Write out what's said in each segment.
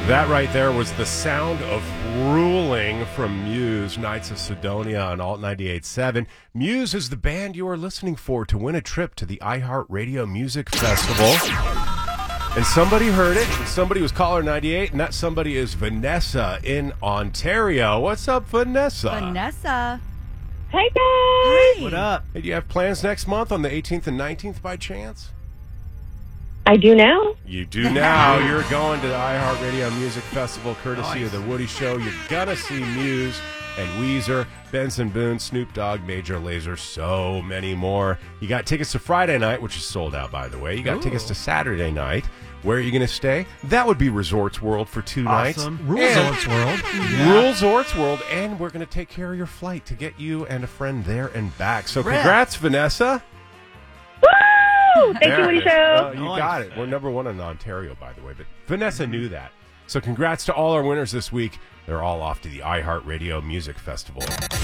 That right there was the sound of ruling from Muse, Knights of Sidonia on Alt 98.7. Muse is the band you are listening for to win a trip to the iHeartRadio Music Festival. And somebody heard it. Somebody was caller 98, and that somebody is Vanessa in Ontario. What's up, Vanessa? Vanessa. Hey, guys. Hi. What up? Hey, do you have plans next month on the 18th and 19th by chance? I do now. You do now. You're going to the iHeartRadio Music Festival courtesy of The Woody Show. You're going to see Muse and Weezer, Benson Boone, Snoop Dogg, Major Lazer, so many more. You got tickets to Friday night, which is sold out, by the way. You got tickets to Saturday night. Where are you going to stay? That would be Resorts World for 2 nights. Resorts World. Resorts World. And we're going to take care of your flight to get you and a friend there and back. So congrats, Vanessa. Woo! Thank you, Woody Show. You got it. We're number one in Ontario, by the way. But Vanessa knew that. So congrats to all our winners this week. They're all off to the iHeartRadio Music Festival.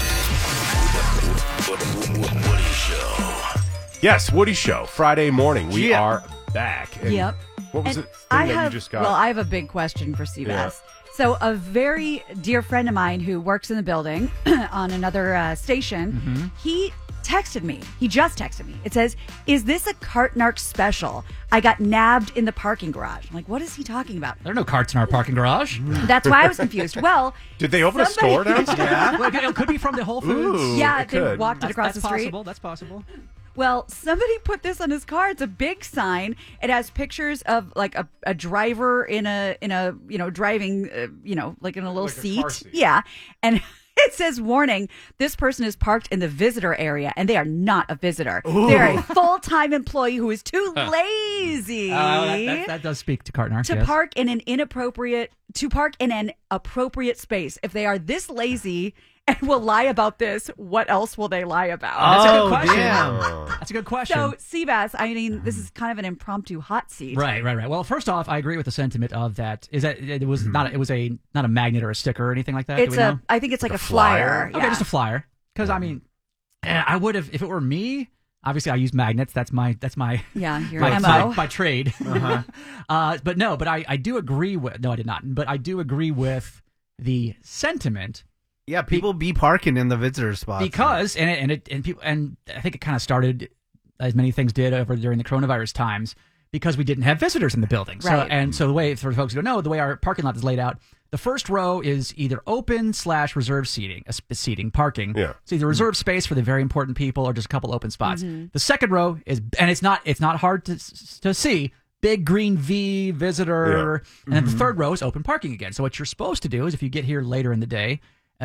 Woody Show. Yes, Woody Show. Friday morning. We are back. And Yep. What was And it that you just got? Well, I have a big question for Seabass. Yeah. So a very dear friend of mine who works in the building on another station, he texted me. He just texted me. It says, "Is this a Cartnark special? I got nabbed in the parking garage." I'm like, what is he talking about? There are no carts in our parking garage. That's why I was confused. Well, Did they open a store downstairs? Well, it could be from the Whole Foods. Ooh, yeah, it they could. walked it across the street. That's possible. Well, somebody put this on his car. It's a big sign. It has pictures of like a driver in a driving like in a little Like a car seat. seat. Yeah, and it says, "Warning: this person is parked in the visitor area, and they are not a visitor. They're a full-time employee who is too lazy That does speak to Cartnark. to yes. park in an appropriate space. If they are this lazy and will lie about this, what else will they lie about?" That's a Oh, good question. damn. That's a good question. So, Seabass, I mean, this is kind of an impromptu hot seat. Right. Well, first off, I agree with the sentiment of that. Is that it was not a magnet or a sticker or anything like that? It's Do we know? I think it's like a flyer? flyer. Okay, just a flyer. Because I mean, I would have if it were me. Obviously, I use magnets. That's my yeah, your my, MO. my trade. But I do agree with. No, I did not. But I do agree with the sentiment. Yeah, people be parking in the visitor spots. Because and I think it kind of started as many things did over during the coronavirus times because we didn't have visitors in the building. Right. So the way for folks who don't know, the way our parking lot is laid out, the first row is either open/reserved seating parking. Yeah. It's either reserved space for the very important people or just a couple open spots. The second row is, and it's not hard to see. Big green V visitor, and then the third row is open parking again. So what you're supposed to do is if you get here later in the day,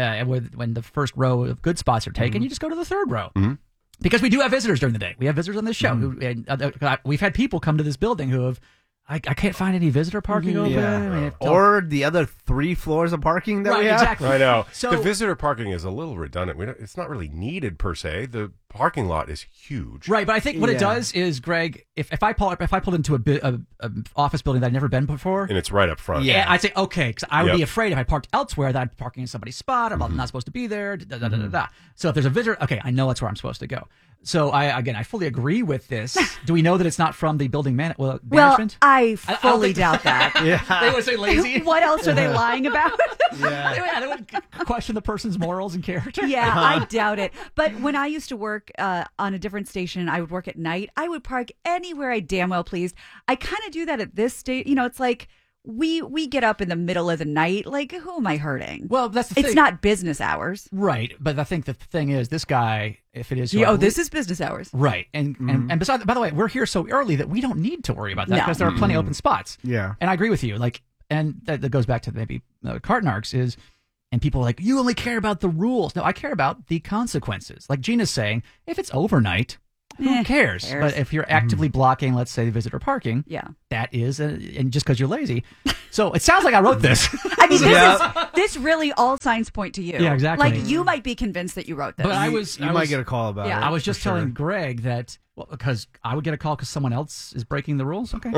when the first row of good spots are taken, you just go to the third row. Because we do have visitors during the day. We have visitors on this show. We've had people come to this building who have, I can't find any visitor parking open. I mean, Or the other 3 floors of parking that right, we have. exactly. I know. So- the visitor parking is a little redundant. It's not really needed per se. The parking lot is huge. Right, but I think what it Yeah. does is, Greg, if I pulled into a office building that I'd never been before, And it's right up front. yeah, I'd say okay, because I would be Yep. afraid if I parked elsewhere that I'd be parking in somebody's spot. I'm not supposed to be there. So if there's a visitor, okay, I know that's where I'm supposed to go. So I fully agree with this. Do we know that it's not from the building Well, management? I I don't fully think- doubt that. They would say lazy. What else are they lying about? They would question the person's morals and character. Yeah, I doubt it. But when I used to work on a different station, I would work at night. I would park anywhere I damn well pleased. I kind of do that at this state. It's like we get up in the middle of the night. Like, who am I hurting? Well, that's the thing. It's not business hours. Right, but I think the thing is, this guy, if it is, This is business hours. right, and besides, by the way, we're here so early that we don't need to worry about that No. because there are plenty of open spots. Yeah. And I agree with you. Like, and that goes back to maybe Cartnarks is, and people are like, you only care about the rules. No, I care about the consequences. Like Gina's saying, if it's overnight, who cares? But if you're actively blocking, let's say, visitor parking, Yeah. that is, and just because you're lazy. So it sounds like I wrote this. I mean, this really all signs point to you. Yeah, exactly. Like, you might be convinced that you wrote this. But You might get a call about it. Yeah. I was just for sure. telling Greg that, well, because I would get a call because someone else is breaking the rules. Okay.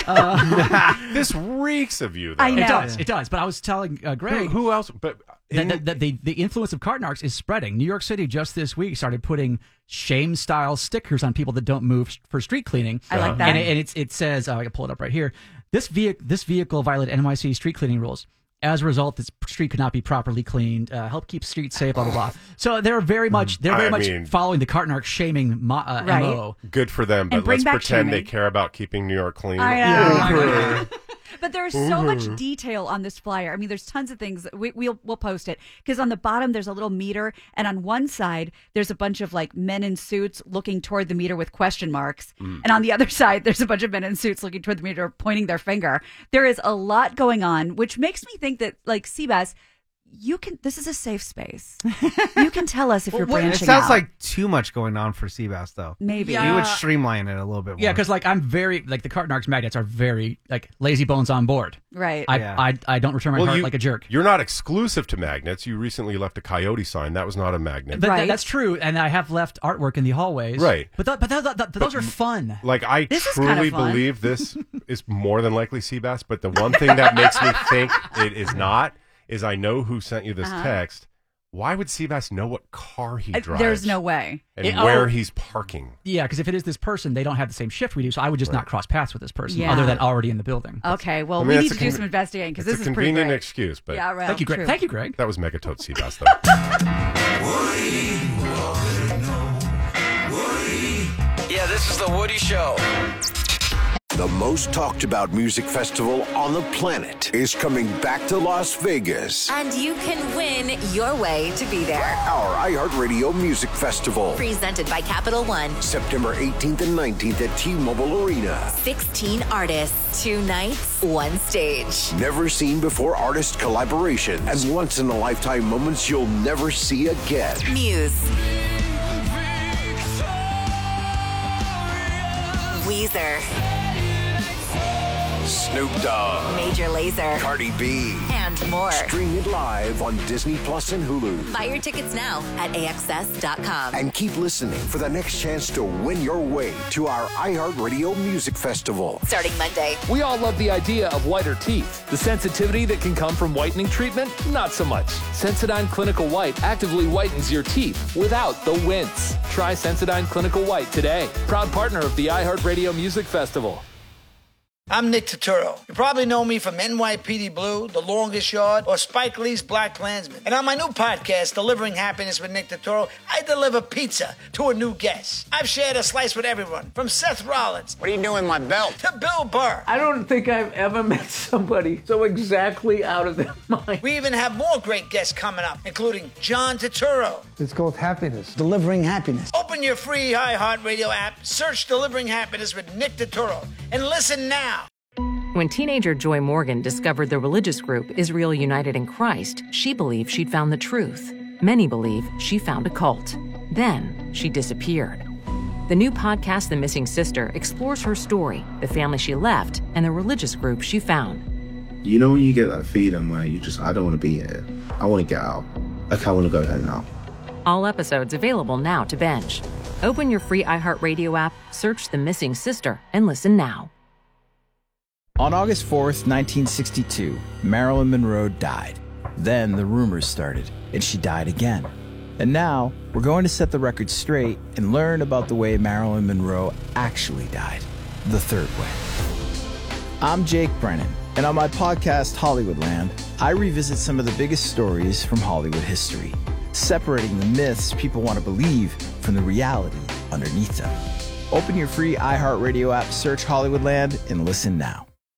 This reeks of you, though. I know. It does. But I was telling Greg Who else? But that the influence of Cartnarks is spreading. New York City just this week started putting shame-style stickers on people that don't move for street cleaning. I like that. And it says, I can pull it up right here. This vehicle violated NYC street cleaning rules. As a result, this street could not be properly cleaned. Help keep streets safe, blah, blah, blah. So they're very much following the Cartnark shaming MO. Good for them, but let's pretend they care about keeping New York clean. I know. But there's so much detail on this flyer. I mean, there's tons of things. We'll post it because on the bottom there's a little meter, and on one side there's a bunch of like men in suits looking toward the meter with question marks, and on the other side there's a bunch of men in suits looking toward the meter pointing their finger. There is a lot going on, which makes me think that like Seabass, this is a safe space. You can tell us if you're branching out. It sounds like too much going on for Seabass, though. Maybe. We would streamline it a little bit more. Yeah, because like I'm very, like the Cartnark's magnets are very, like lazy bones on board. Right. I don't return my heart like a jerk. You're not exclusive to magnets. You recently left a coyote sign. That was not a magnet. That's true. And I have left artwork in the hallways. Right. But those are fun. Like I truly believe this is more than likely Seabass, but the one thing that makes me think it is not is I know who sent you this text. Why would Seabass know what car he drives? There's no way. And where he's parking. Yeah, because if it is this person, they don't have the same shift we do, so I would just not cross paths with this person other than already in the building. Okay, well, we need to do some investigating because this is pretty great. It's a convenient excuse, but right. Thank you, Greg. Thank you, Greg. That was Megatoad Seabass, though. Yeah, this is the Woody Show. The most talked about music festival on the planet is coming back to Las Vegas. And you can win your way to be there. Our iHeartRadio Music Festival. Presented by Capital One. September 18th and 19th at T-Mobile Arena. 16 artists, 2 nights, 1 stage. Never seen before artist collaborations and once-in-a-lifetime moments you'll never see again. Muse. Weezer. Snoop Dogg, Major Lazer, Cardi B, and more. Stream it live on Disney Plus and Hulu. Buy your tickets now at AXS.com. And keep listening for the next chance to win your way to our iHeartRadio Music Festival. Starting Monday. We all love the idea of whiter teeth. The sensitivity that can come from whitening treatment, not so much. Sensodyne Clinical White actively whitens your teeth without the wince. Try Sensodyne Clinical White today. Proud partner of the iHeartRadio Music Festival. I'm Nick Turturro. You probably know me from NYPD Blue, The Longest Yard, or Spike Lee's Black Klansman. And on my new podcast, Delivering Happiness with Nick Turturro, I deliver pizza to a new guest. I've shared a slice with everyone, from Seth Rollins. What are you doing with my belt? To Bill Burr. I don't think I've ever met somebody so exactly out of their mind. We even have more great guests coming up, including John Turturro. It's called Happiness. Delivering Happiness. Open your free iHeartRadio app, search Delivering Happiness with Nick Turturro, and listen now. When teenager Joy Morgan discovered the religious group Israel United in Christ, she believed she'd found the truth. Many believe she found a cult. Then she disappeared. The new podcast, The Missing Sister, explores her story, the family she left, and the religious group she found. You know when you get that feeling where I don't want to be here. I want to get out. Like, I want to go there now. All episodes available now to binge. Open your free iHeartRadio app, search The Missing Sister, and listen now. On August 4th, 1962, Marilyn Monroe died. Then the rumors started, and she died again. And now, we're going to set the record straight and learn about the way Marilyn Monroe actually died, the third way. I'm Jake Brennan, and on my podcast, Hollywoodland, I revisit some of the biggest stories from Hollywood history, separating the myths people want to believe from the reality underneath them. Open your free iHeartRadio app, search Hollywoodland, and listen now.